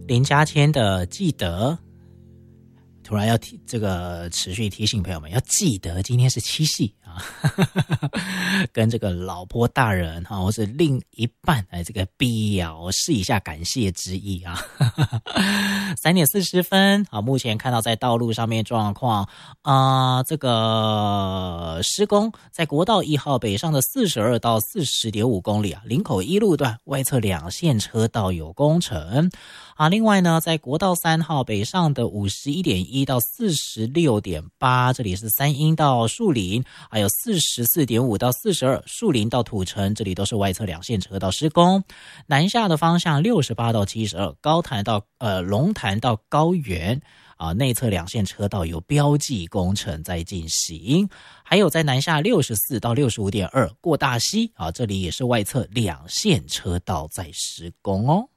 林嘉谦的记得，突然要持续提醒朋友们要记得今天是七夕啊，跟这个老婆大人哈，或是另一半这个表示一下感谢之意啊。3点40分啊，目前看到在道路上面状况这个施工在国道1号北上的42到 40.5 公里啊，林口一路段外侧2线车道有工程啊。另外呢，在国道3号北上的 51.1 到 46.8， 这里是三鶯到树林，还有 44.5 到42树林到土城，这里都是外侧2线车道施工。南下的方向68到72高潭到龙潭到高原啊，内侧2线车道有标记工程在进行。还有在南下64到 65.2过大溪啊，这里也是外侧2线车道在施工哦。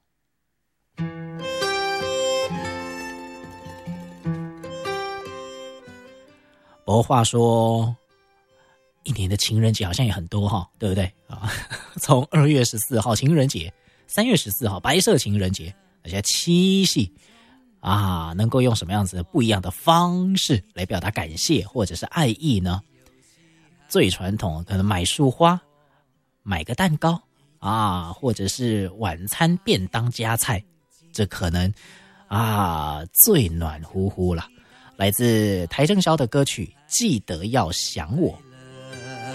不过话说，一年的情人节好像也很多哈，对不对啊？从2月14号情人节，3月14号白色情人节，而且七夕啊，能够用什么样子不一样的方式来表达感谢或者是爱意呢？最传统可能买束花，买个蛋糕啊，或者是晚餐便当加菜，这可能最暖乎乎了。来自邰正宵的歌曲《记得要想我》。